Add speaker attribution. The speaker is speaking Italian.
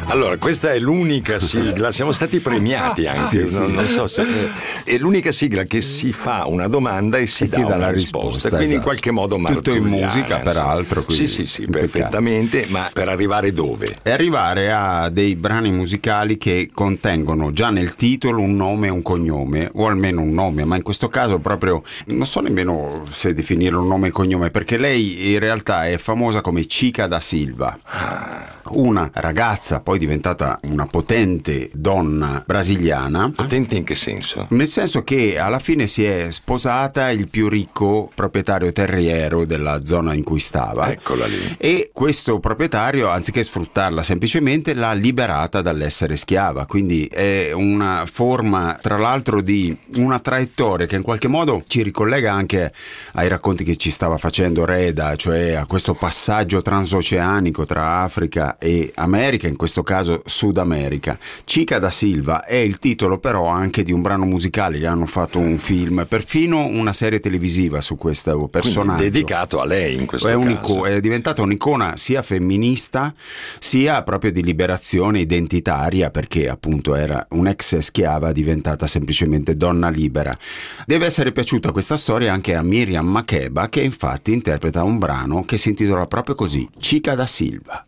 Speaker 1: Allora, questa è l'unica sigla, siamo stati premiati anche,
Speaker 2: Sì.
Speaker 1: non so se è l'unica sigla che si fa una domanda e si dà una risposta, quindi in
Speaker 2: esatto.
Speaker 1: qualche modo
Speaker 2: Tutto in
Speaker 1: marzuliana,
Speaker 2: musica, peraltro.
Speaker 1: Sì,
Speaker 2: impeccabile.
Speaker 1: perfettamente, ma per arrivare dove?
Speaker 2: E arrivare a dei brani musicali che contengono già nel titolo un nome e un cognome, o almeno un nome, ma in questo caso proprio non so nemmeno se definirlo un nome e cognome, perché lei in realtà è famosa come Chica da Silva, una ragazza poi diventata una potente donna brasiliana.
Speaker 1: Potente in che senso?
Speaker 2: Nel senso che alla fine si è sposata il più ricco proprietario terriero della zona in cui stava.
Speaker 1: Eccola lì.
Speaker 2: E questo proprietario, anziché sfruttarla semplicemente, l'ha liberata dall'essere schiava. Quindi è una forma, tra l'altro, di una traiettoria che in qualche modo ci ricollega anche ai racconti che ci stava facendo Reda, cioè a questo passaggio transoceanico tra Africa e America, in questo caso Sud America. Chica da Silva è il titolo però anche di un brano musicale, gli hanno fatto un film, perfino una serie televisiva su questo personaggio.
Speaker 1: Quindi dedicato a lei in questo caso.
Speaker 2: È diventata un'icona sia femminista sia proprio di liberazione identitaria, perché appunto era un'ex schiava diventata semplicemente donna libera. Deve essere piaciuta questa storia anche a Miriam Makeba, che infatti interpreta un brano che si intitola proprio così, Chica da Silva.